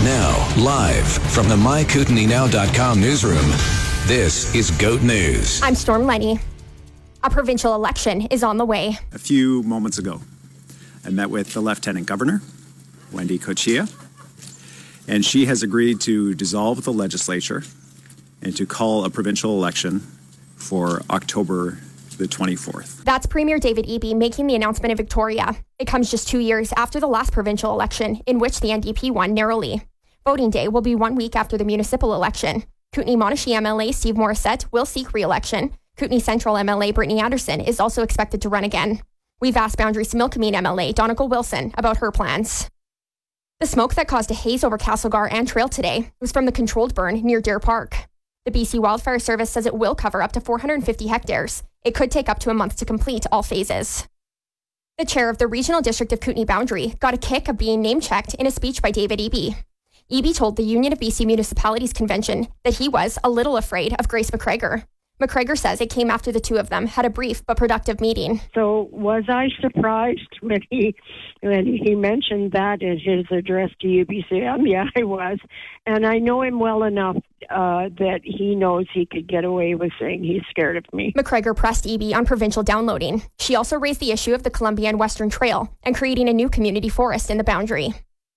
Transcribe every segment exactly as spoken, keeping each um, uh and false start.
Now, live from the my kootenai now dot com newsroom, this is GOAT News. I'm Storm Lenny. A provincial election is on the way. A few moments ago, I met with the Lieutenant Governor, Wendy Cochia, and she has agreed to dissolve the legislature and to call a provincial election for October the twenty-fourth. That's Premier David Eby making the announcement in Victoria. It comes just two years after the last provincial election, in which the N D P won narrowly. Voting day will be one week after the municipal election. Kootenay-Monashee M L A Steve Morissette will seek re-election. Kootenay Central M L A Brittany Anderson is also expected to run again. We've asked Boundaries to Milkameen M L A Donegal Wilson about her plans. The smoke that caused a haze over Castlegar and Trail today was from the controlled burn near Deer Park. The B C Wildfire Service says it will cover up to four hundred fifty hectares. It could take up to a month to complete all phases. The chair of the Regional District of Kootenay Boundary got a kick of being name-checked in a speech by David Eby. Eby told the Union of B C Municipalities Convention that he was a little afraid of Grace McGregor. McGregor says it came after the two of them had a brief but productive meeting. So was I surprised when he when he mentioned that in his address to U B C M? Yeah, I was. And I know him well enough uh, that he knows he could get away with saying he's scared of me. McGregor pressed Eby on provincial downloading. She also raised the issue of the Columbia and Western Trail and creating a new community forest in the Boundary.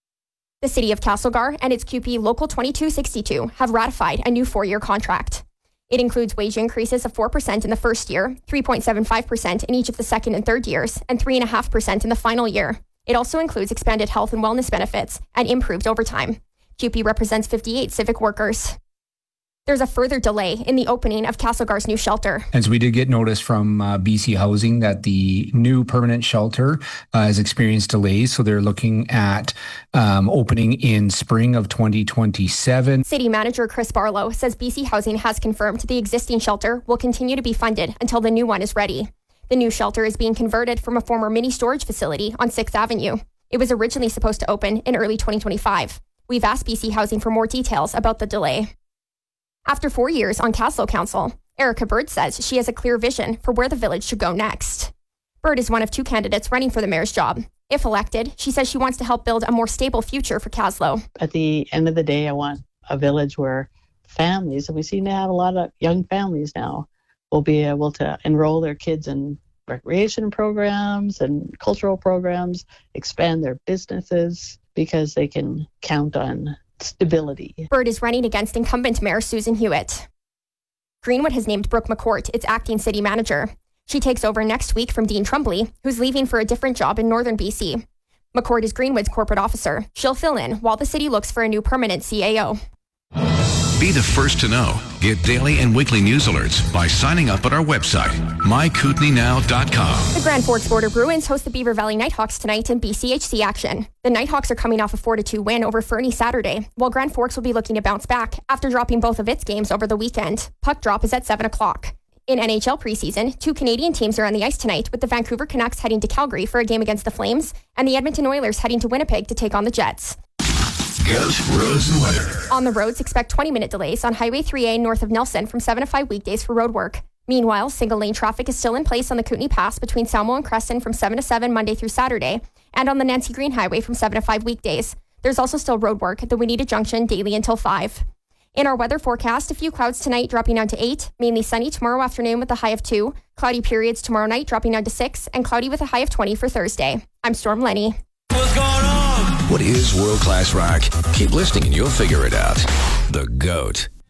The City of Castlegar and its Q P Local twenty-two sixty-two have ratified a new four-year contract. It includes wage increases of four percent in the first year, three point seven five percent in each of the second and third years, and three point five percent in the final year. It also includes expanded health and wellness benefits and improved overtime. Q P represents fifty-eight civic workers. There's a further delay in the opening of Castlegar's new shelter. And so we did get notice from uh, B C Housing that the new permanent shelter uh, has experienced delays. So they're looking at um, opening in spring of twenty twenty-seven. City Manager Chris Barlow says B C Housing has confirmed the existing shelter will continue to be funded until the new one is ready. The new shelter is being converted from a former mini storage facility on sixth Avenue. It was originally supposed to open in early twenty twenty-five. We've asked B C Housing for more details about the delay. After four years on Caslow Council, Erica Bird says she has a clear vision for where the village should go next. Bird is one of two candidates running for the mayor's job. If elected, she says she wants to help build a more stable future for Caslow. At the end of the day, I want a village where families, and we seem to have a lot of young families now, will be able to enroll their kids in recreation programs and cultural programs, expand their businesses, because they can count on stability. Bird is running against incumbent Mayor Susan Hewitt. Greenwood has named Brooke McCourt its acting city manager. She takes over next week from Dean Trumbley, who's leaving for a different job in northern B C. McCourt is Greenwood's corporate officer. She'll fill in while the city looks for a new permanent C A O. Be the first to know. Get daily and weekly news alerts by signing up at our website, my kootenai now dot com. The Grand Forks Border Bruins host the Beaver Valley Nighthawks tonight in B C H C action. The Nighthawks are coming off a four to two win over Fernie Saturday, while Grand Forks will be looking to bounce back after dropping both of its games over the weekend. Puck drop is at seven o'clock. In N H L preseason, two Canadian teams are on the ice tonight, with the Vancouver Canucks heading to Calgary for a game against the Flames, and the Edmonton Oilers heading to Winnipeg to take on the Jets. GOAT roads and weather. On the roads, expect twenty-minute delays on Highway three A north of Nelson from seven to five weekdays for road work. Meanwhile, single-lane traffic is still in place on the Kootenay Pass between Salmo and Crescent from seven to seven Monday through Saturday, and on the Nancy Green Highway from seven to five weekdays. There's also still road work at the Wineta Junction daily until five. In our weather forecast, a few clouds tonight dropping down to eight, mainly sunny tomorrow afternoon with a high of two, cloudy periods tomorrow night dropping down to six, and cloudy with a high of twenty for Thursday. I'm Storm Lenny. What's going on? What is world-class rock? Keep listening and you'll figure it out. The GOAT.